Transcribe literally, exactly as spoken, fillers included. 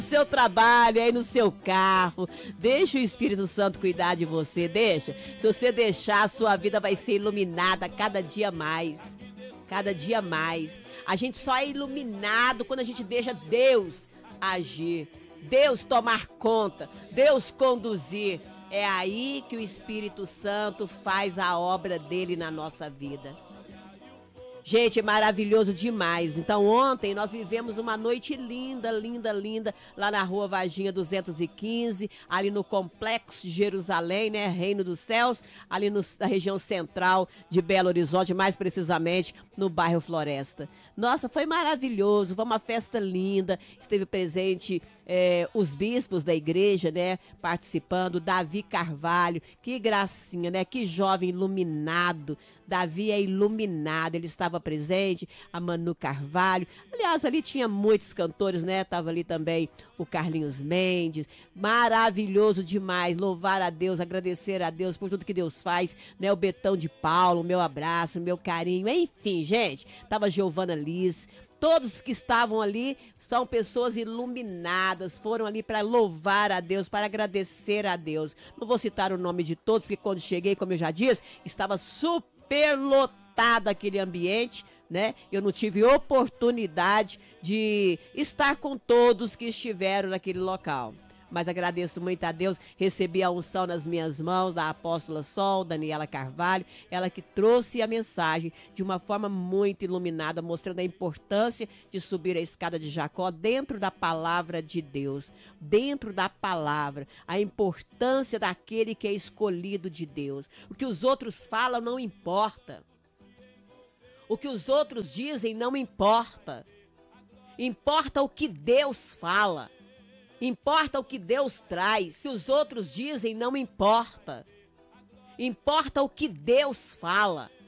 seu trabalho, aí no seu carro, deixa o Espírito Santo cuidar de você, deixa. Se você deixar, a sua vida vai ser iluminada cada dia mais, cada dia mais. A gente só é iluminado quando a gente deixa Deus agir, Deus tomar conta, Deus conduzir. É aí que o Espírito Santo faz a obra dele na nossa vida. Gente, é maravilhoso demais. Então ontem nós vivemos uma noite linda, linda, linda, lá na rua Varginha duzentos e quinze, ali no Complexo Jerusalém, né, Reino dos Céus, ali no, na região central de Belo Horizonte, mais precisamente no bairro Floresta. Nossa, foi maravilhoso, foi uma festa linda, esteve presente é, os bispos da igreja, né, participando, Davi Carvalho, que gracinha, né, que jovem iluminado. Davi é iluminado, ele estava presente, a Manu Carvalho, aliás, ali tinha muitos cantores, né, tava ali também o Carlinhos Mendes, maravilhoso demais, louvar a Deus, agradecer a Deus por tudo que Deus faz, né, o Betão de Paulo, meu abraço, meu carinho, enfim, gente, tava Giovana Liz, todos que estavam ali são pessoas iluminadas, foram ali para louvar a Deus, para agradecer a Deus. Não vou citar o nome de todos, porque quando cheguei, como eu já disse, estava super superlotado aquele ambiente, né? Eu não tive oportunidade de estar com todos que estiveram naquele local. Mas agradeço muito a Deus, recebi a unção nas minhas mãos da apóstola Sol, Daniela Carvalho, ela que trouxe a mensagem de uma forma muito iluminada, mostrando a importância de subir a escada de Jacó dentro da palavra de Deus, dentro da palavra, a importância daquele que é escolhido de Deus. O que os outros falam não importa. O que os outros dizem não importa. Importa o que Deus fala. Importa o que Deus traz. Se os outros dizem, não importa. Importa o que Deus fala.